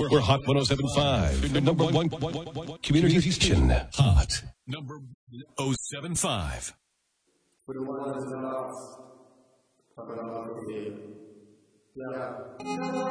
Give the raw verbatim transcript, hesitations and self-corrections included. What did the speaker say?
We're Hot one oh seven point five, the number one community station. Hot number oh seven point five. Yeah.